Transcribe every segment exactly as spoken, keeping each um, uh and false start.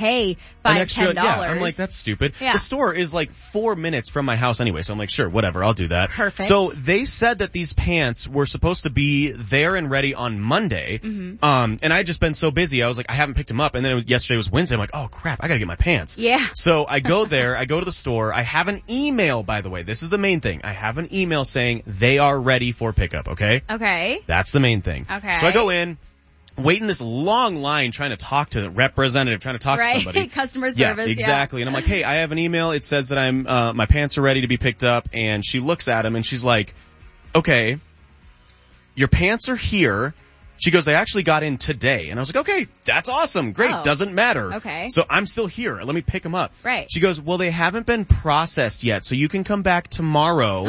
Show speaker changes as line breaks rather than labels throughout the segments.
pay five,
An extra,
ten dollars.
Yeah, I'm like, that's stupid.
Yeah.
The store is like four minutes from my house anyway, so I'm like, sure, whatever, I'll do that.
Perfect.
So they said that these pants were supposed to be there and ready on Monday.
Mm-hmm.
Um, and I had just been so busy, I was like, I haven't picked them up. And then it was, yesterday was Wednesday. I'm like, oh crap, I gotta get my pants.
Yeah.
So I go there, I go to the store. I have an email, by the way. This is the main thing. I have an email saying they are ready for pickup. Okay.
Okay.
That's the main thing.
Okay.
So I go in. Wait in this long line trying to talk to the representative, trying to talk
right.
to somebody.
Customer service.
Yeah, exactly. Yeah. And I'm like, hey, I have an email. It says that I'm, uh, my pants are ready to be picked up. And she looks at him and she's like, okay, your pants are here. She goes, they actually got in today. And I was like, okay, that's awesome. Great.
Oh.
Doesn't matter.
Okay.
So I'm still here. Let me pick them up.
Right.
She goes, well, they haven't been processed yet. So you can come back tomorrow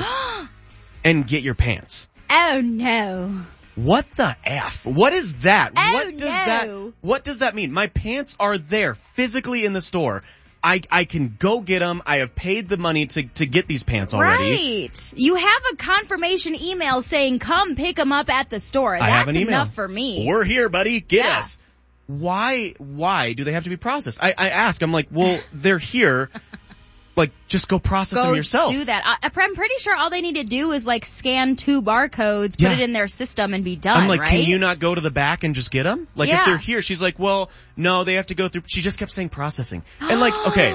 and get your pants.
Oh no.
What the F? What is that?
Oh,
what does
no.
that, what does that mean? My pants are there physically in the store. I, I can go get them. I have paid the money to, to get these pants already.
Right. You have a confirmation email saying come pick them up at the store.
I
That's
have an email.
enough for me.
We're here, buddy. Get
Yeah.
us. Why, why do they have to be processed? I, I ask, I'm like, well, they're here. Like, just go process
Go
them yourself.
do that. I, I'm pretty sure all they need to do is like scan two barcodes, put
Yeah.
it in their system, and be done.
I'm like,
right?
can you not go to the back and just get them? Like,
Yeah.
if they're here, she's like, well, no, they have to go through. She just kept saying processing. And like, okay.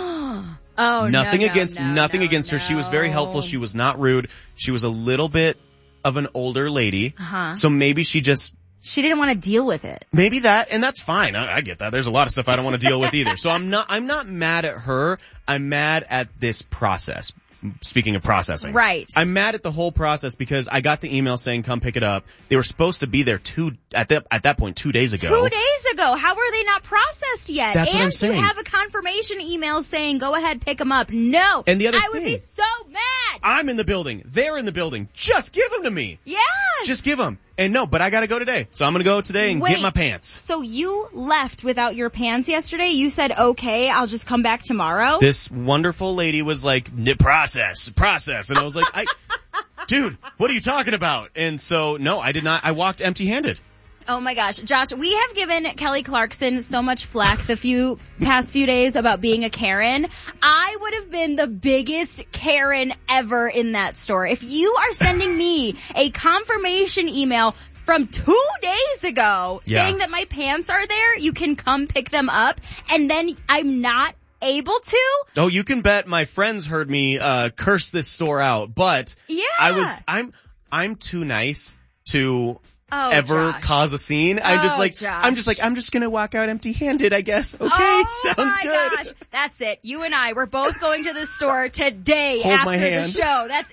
Oh,
nothing
no, no,
against,
no,
nothing
no,
against her. She was very
no.
helpful. She was not rude. She was a little bit of an older lady.
Uh-huh.
So maybe she just,
She didn't want to deal with it.
maybe that, and that's fine. I, I get that. There's a lot of stuff I don't want to deal with either. So I'm not, I'm not mad at her. I'm mad at this process. Speaking of processing.
Right.
I'm mad at the whole process because I got the email saying come pick it up. They were supposed to be there two, at that, at that point, two days ago.
Two days ago. How are they not processed yet?
That's
and
what I'm saying.
you have a confirmation email saying go ahead, pick them up. No.
And the other
I would
thing-
be so mad.
I'm in the building. They're in the building. Just give them to me.
Yes.
Just give them. And no, but I gotta go today. So I'm gonna go today and
Wait.
get my pants.
So you left without your pants yesterday? You said, okay, I'll just come back tomorrow?
This wonderful lady was like, "N- process, process. And I was like, I, dude, what are you talking about? And so, no, I did not. I walked empty-handed.
Oh my gosh. Josh, we have given Kelly Clarkson so much flack the few past few days about being a Karen. I would have been the biggest Karen ever in that store. If you are sending me a confirmation email from two days ago
Yeah.
saying that my pants are there, you can come pick them up, and then I'm not able to?
Oh, you can bet my friends heard me, uh, curse this store out, but
Yeah.
I was, I'm, I'm too nice to
Oh,
ever
Josh.
cause a scene. I'm just
Oh,
like,
Josh.
I'm just like, I'm just gonna walk out empty-handed, I guess. Okay,
Oh
sounds
my
good.
gosh. That's it. You and I, we're both going to the store today
Hold
after
my
the
hand.
show. That's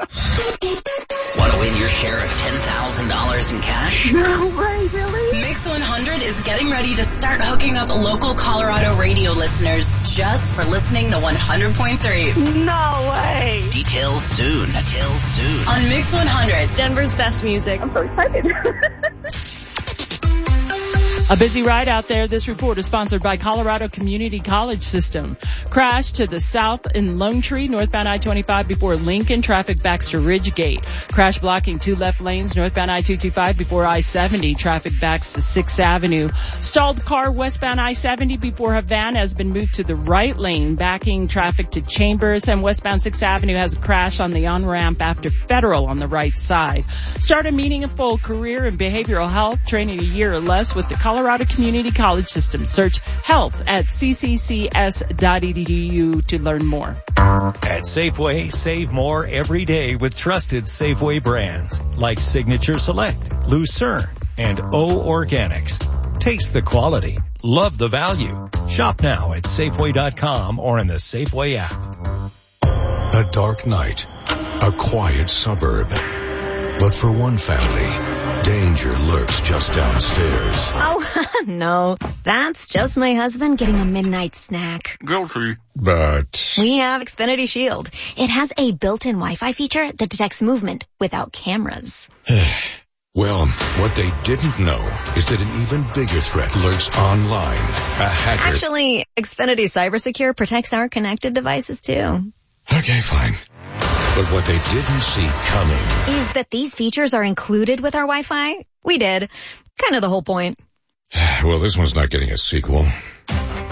it.
Want to win your share of ten thousand dollars in cash?
No way, really?
Mix one hundred is getting ready to start hooking up local Colorado radio listeners just for listening to one hundred point three.
No way.
Details soon. Details soon.
On Mix one hundred,
Denver's best music. I'm so excited.
A busy ride out there. This report is sponsored by Colorado Community College System. Crash to the south in Lone Tree, northbound I twenty-five before Lincoln. Traffic backs to Ridgegate. Crash blocking two left lanes, northbound I two twenty-five before I seventy. Traffic backs to sixth Avenue. Stalled car westbound I seventy before Havana has been moved to the right lane, backing traffic to Chambers. And westbound sixth Avenue has a crash on the on-ramp after Federal on the right side. Start a meaningful career in behavioral health, training a year or less with the Colorado Community College System. Search health at c c c s dot e d u to learn more.
At Safeway, save more every day with trusted Safeway brands like Signature Select, Lucerne, and O Organics. Taste the quality. Love the value. Shop now at Safeway dot com or in the Safeway app.
A dark night. A quiet suburb. But for one family, danger lurks just downstairs.
Oh, no. That's just my husband getting a midnight snack.
Guilty. But
We have Xfinity Shield. It has a built-in Wi-Fi feature that detects movement without cameras.
well, what they didn't know is that an even bigger threat lurks online. A hacker.
Actually, Xfinity CyberSecure protects our connected devices too.
Okay, fine. But what they didn't see coming
Is that these features are included with our Wi-Fi? We did. Kind of the whole point.
Well, this one's not getting a sequel.